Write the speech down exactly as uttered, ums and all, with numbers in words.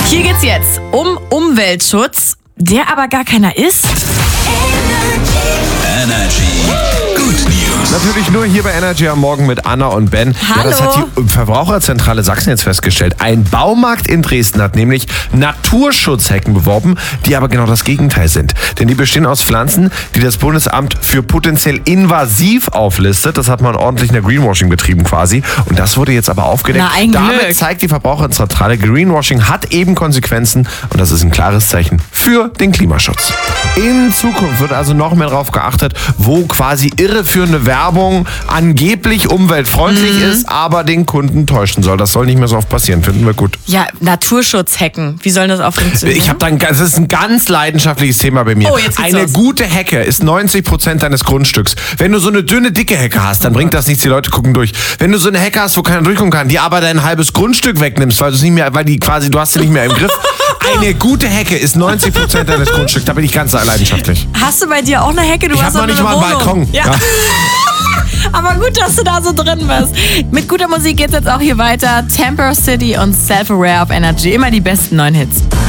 Hier geht's jetzt um Umweltschutz, der aber gar keiner ist. Energy Good News. Natürlich nur hier bei Energy am Morgen mit Anna und Ben. Hallo. Ja, das hat die Verbraucherzentrale Sachsen jetzt festgestellt. Ein Baumarkt in Dresden hat nämlich Naturschutzhecken beworben, die aber genau das Gegenteil sind. Denn die bestehen aus Pflanzen, die das Bundesamt für potenziell invasiv auflistet. Das hat man ordentlich in der Greenwashing betrieben quasi. Und das wurde jetzt aber aufgedeckt. Na, ein Damit Glück. zeigt die Verbraucherzentrale, Greenwashing hat eben Konsequenzen. Und das ist ein klares Zeichen für den Klimaschutz. In Zukunft wird also noch mehr darauf geachtet, wo quasi irreführende Werbung angeblich umweltfreundlich Mhm. ist, aber den Kunden täuschen soll. Das soll nicht mehr so oft passieren, finden wir gut. Ja, Naturschutzhecken. Wie soll das auch funktionieren? Ich habe dann, das ist ein ganz leidenschaftliches Thema bei mir. Oh, jetzt geht's Eine los. gute Hecke ist neunzig Prozent deines Grundstücks. Wenn du so eine dünne, dicke Hecke hast, dann bringt das nichts, die Leute gucken durch. Wenn du so eine Hecke hast, wo keiner durchgucken kann, die aber dein halbes Grundstück wegnimmst, weil du es nicht mehr, weil die quasi, du hast sie nicht mehr im Griff. Eine gute Hecke ist neunzig Prozent deines Grundstücks. Da bin ich ganz leidenschaftlich. Hast du bei dir auch eine Hecke? Du Ich hast habe noch doch nicht eine mal einen Wohnung. Balkon. Ja. Ja. Aber gut, dass du da so drin bist. Mit guter Musik geht's jetzt auch hier weiter. Temper City und Self-Aware auf Energy. Immer die besten neuen Hits.